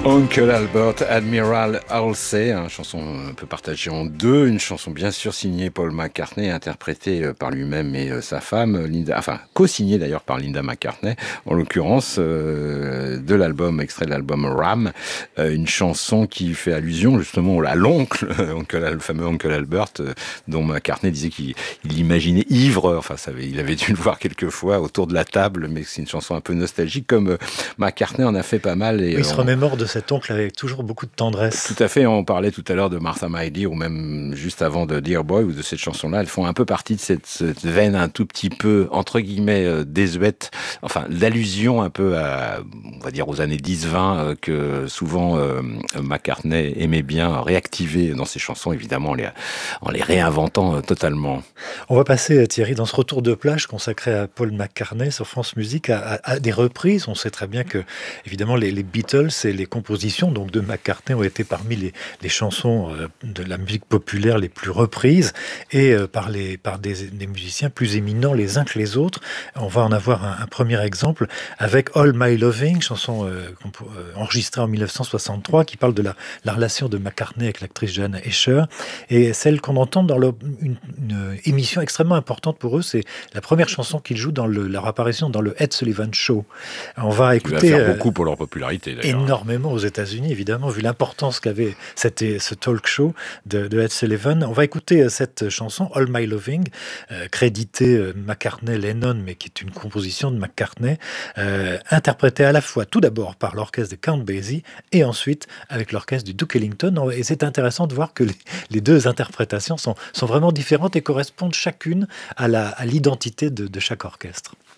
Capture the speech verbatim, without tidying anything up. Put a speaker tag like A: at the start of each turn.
A: Uncle Albert, Admiral Halsey, une chanson un peu partagée en deux, une chanson bien sûr signée Paul McCartney, interprétée par lui-même et sa femme, Linda, enfin co-signée d'ailleurs par Linda McCartney, en l'occurrence, euh, de l'album, extrait de l'album Ram, euh, une chanson qui fait allusion justement à l'oncle, oncle, le fameux Uncle Albert, euh, dont McCartney disait qu'il l'imaginait ivre, enfin ça, il avait dû le voir quelques fois autour de la table, mais c'est une chanson un peu nostalgique, comme euh, McCartney en a fait pas mal. Et
B: oui, il se
A: on...
B: remémore de cet oncle avec toujours beaucoup de tendresse.
A: Tout à fait, on parlait tout à l'heure de Martha My Dear, ou même juste avant de Dear Boy, ou de cette chanson-là, elles font un peu partie de cette, cette veine un tout petit peu, entre guillemets, euh, désuète, enfin, d'allusion un peu à, on va dire, aux années dix vingt, euh, que souvent euh, McCartney aimait bien réactiver dans ses chansons, évidemment, en les, en les réinventant euh, totalement.
B: On va passer, Thierry, dans ce retour de plage consacré à Paul McCartney sur France Musique, à, à, à des reprises. On sait très bien que, évidemment, les, les Beatles et les compositions donc de McCartney ont été parmi les, les chansons euh, de la musique populaire les plus reprises, et euh, par, les, par des, des musiciens plus éminents les uns que les autres. On va en avoir un, un premier exemple avec All My Loving, chanson euh, euh, enregistrée en mille neuf cent soixante-trois, qui parle de la, la relation de McCartney avec l'actrice Joanna Escher, et celle qu'on entend dans le, une, une émission extrêmement importante pour eux, c'est la première chanson qu'ils jouent dans le, leur apparition dans le Ed Sullivan Show. On va écouter...
A: Il va faire beaucoup pour leur popularité, d'ailleurs.
B: Énormément aux États-Unis, évidemment, vu l'importance qu'avait cette, ce talk show de, de Ed Sullivan. On va écouter cette chanson, All My Loving, euh, créditée euh, McCartney-Lennon, mais qui est une composition de McCartney, euh, interprétée à la fois, tout d'abord, par l'orchestre de Count Basie, et ensuite avec l'orchestre du Duke Ellington. Et c'est intéressant de voir que les, les deux interprétations sont, sont vraiment différentes et correspondent chacune à, la, à l'identité de, de chaque orchestre.